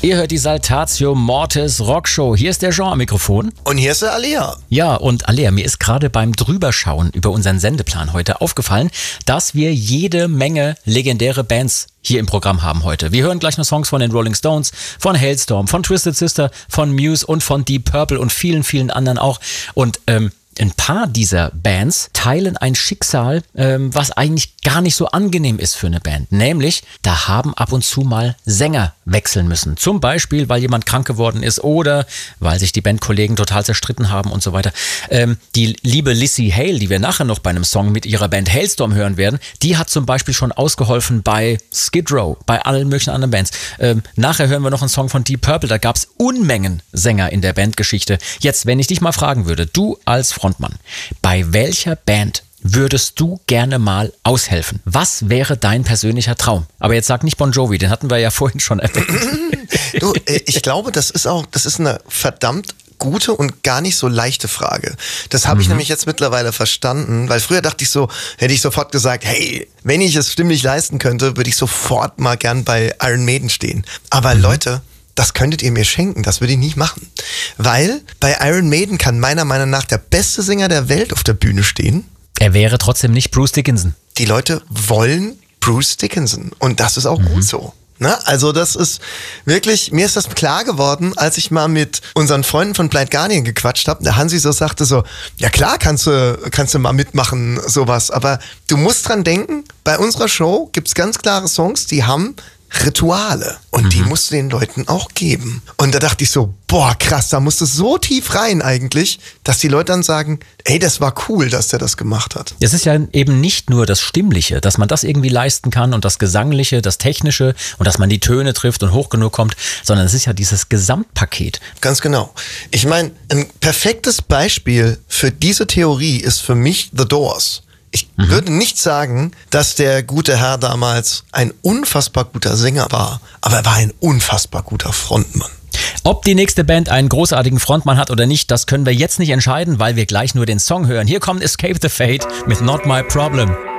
Ihr hört die Saltatio Mortis Rockshow. Hier ist der Jean am Mikrofon. Und hier ist der Alea. Ja, und Alea, mir ist gerade beim Drüberschauen über unseren Sendeplan heute aufgefallen, dass wir jede Menge legendäre Bands hier im Programm haben heute. Wir hören gleich noch Songs von den Rolling Stones, von Halestorm, von Twisted Sister, von Muse und von Deep Purple und vielen, vielen anderen auch. Und ein paar dieser Bands teilen ein Schicksal, was eigentlich gar nicht so angenehm ist für eine Band. Nämlich, da haben ab und zu mal Sänger wechseln müssen. Zum Beispiel, weil jemand krank geworden ist oder weil sich die Bandkollegen total zerstritten haben und so weiter. Die liebe Lzzy Hale, die wir nachher noch bei einem Song mit ihrer Band Halestorm hören werden, die hat zum Beispiel schon ausgeholfen bei Skid Row, bei allen möglichen anderen Bands. Nachher hören wir noch einen Song von Deep Purple, da gab es Unmengen Sänger in der Bandgeschichte. Jetzt, wenn ich dich mal fragen würde, du als Frontmann, bei welcher Band würdest du gerne mal aushelfen? Was wäre dein persönlicher Traum? Aber jetzt sag nicht Bon Jovi, den hatten wir ja vorhin schon erwähnt. Du, ich glaube, das ist eine verdammt gute und gar nicht so leichte Frage. Das habe ich nämlich jetzt mittlerweile verstanden, weil früher dachte ich so, hätte ich sofort gesagt, hey, wenn ich es stimmlich leisten könnte, würde ich sofort mal gern bei Iron Maiden stehen. Aber Leute, das könntet ihr mir schenken, das würde ich nicht machen. Weil bei Iron Maiden kann meiner Meinung nach der beste Sänger der Welt auf der Bühne stehen. Er wäre trotzdem nicht Bruce Dickinson. Die Leute wollen Bruce Dickinson und das ist auch gut so. Ne? Also das ist wirklich, mir ist das klar geworden, als ich mal mit unseren Freunden von Blind Guardian gequatscht habe. Der Hansi so sagte so, ja klar kannst du mal mitmachen, sowas. Aber du musst dran denken, bei unserer Show gibt's ganz klare Songs, die haben Rituale und die musst du den Leuten auch geben. Und da dachte ich so, boah krass, da musst du so tief rein eigentlich, dass die Leute dann sagen, ey, das war cool, dass der das gemacht hat. Es ist ja eben nicht nur das Stimmliche, dass man das irgendwie leisten kann und das Gesangliche, das Technische und dass man die Töne trifft und hoch genug kommt, sondern es ist ja dieses Gesamtpaket. Ganz genau. Ich meine, ein perfektes Beispiel für diese Theorie ist für mich The Doors. Ich würde nicht sagen, dass der gute Herr damals ein unfassbar guter Sänger war, aber er war ein unfassbar guter Frontmann. Ob die nächste Band einen großartigen Frontmann hat oder nicht, das können wir jetzt nicht entscheiden, weil wir gleich nur den Song hören. Hier kommt Escape the Fate mit Not My Problem.